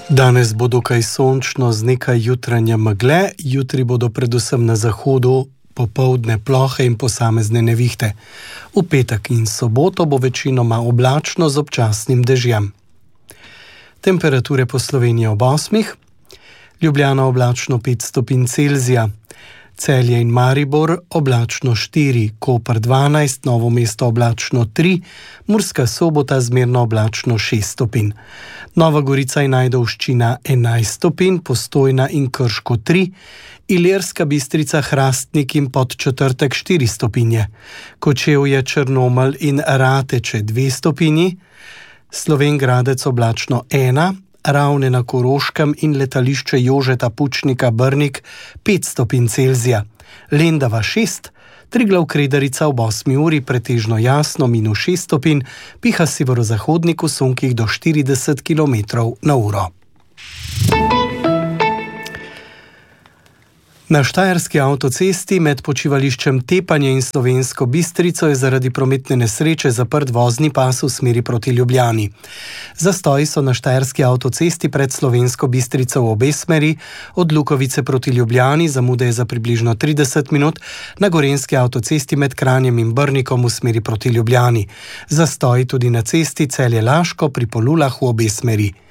Danes bo dokaj sončno z nekaj jutranje megle, jutri bodo predvsem na zahodu popoldne plohe in posamezne nevihte. V petek in soboto bo večinoma oblačno z občasnim dežjem. Temperature po Sloveniji ob 8, Ljubljana oblačno 5 stopinj Celzija, Celje in Maribor oblačno 4, Koper 12, Novo mesto oblačno 3, Murska Sobota zmerno oblačno 6 stopinj. Nova Gorica in Ajdovščina 11 stopinj, Postojna in Krško 3, Ilirska Bistrica, Hrastnik in Podčetrtek 4 stopinje, Kočevje, Črnomelj in Rateče 2 stopinji, Slovenj Gradec oblačno 1, Ravne na Koroškem in letališče Jožeta Pučnika Brnik 5 stopinj Celzija, Lendava 6, Triglav Kredarica ob 8 uri pretežno jasno -6 stopinj, piha severozahodnik v sunkih do 40 km/h. Na štajerski avtocesti med počivališčem Tepanje in Slovensko Bistrico je zaradi prometne nesreče zaprt vozni pas v smeri proti Ljubljani. Zastoji so na štajerski avtocesti pred Slovensko Bistrico v obe smeri, od Lukovice proti Ljubljani zamude je za približno 30 minut, na gorenjski avtocesti med Kranjem in Brnikom v smeri proti Ljubljani. Zastoji tudi na cesti Celje-Laško pri Polulah v obe smeri.